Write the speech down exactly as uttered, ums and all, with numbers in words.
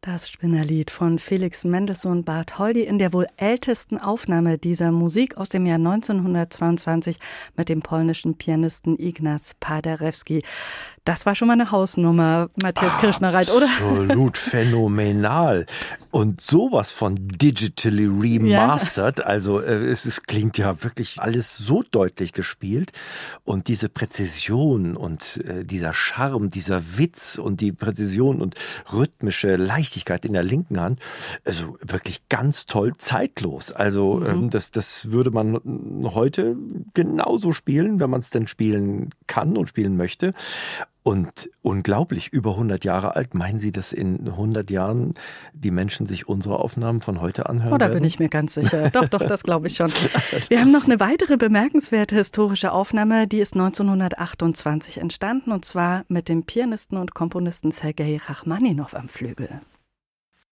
Das Spinnerlied von Felix Mendelssohn Bartholdy in der wohl ältesten Aufnahme dieser Musik aus dem Jahr neunzehnhundertzweiundzwanzig mit dem polnischen Pianisten Ignaz Paderewski. Das war schon mal eine Hausnummer, Matthias Kirschner-Reit, oder? Absolut phänomenal. Und sowas von digitally remastered. Ja. Also es, es klingt ja wirklich alles so deutlich gespielt. Und diese Präzision und äh, dieser Charme, dieser Witz und die Präzision und rhythmische Leichtigkeit in der linken Hand, also wirklich ganz toll, zeitlos. Also mhm. ähm, das, das würde man heute genauso spielen, wenn man es denn spielen kann und spielen möchte. Und unglaublich, über hundert Jahre alt. Meinen Sie, dass in hundert Jahren die Menschen sich unsere Aufnahmen von heute anhören Oh, da werden? bin ich mir ganz sicher. Doch, doch, das glaube ich schon. Wir haben noch eine weitere bemerkenswerte historische Aufnahme, die ist neunzehnhundertachtundzwanzig entstanden, und zwar mit dem Pianisten und Komponisten Sergei Rachmaninow am Flügel.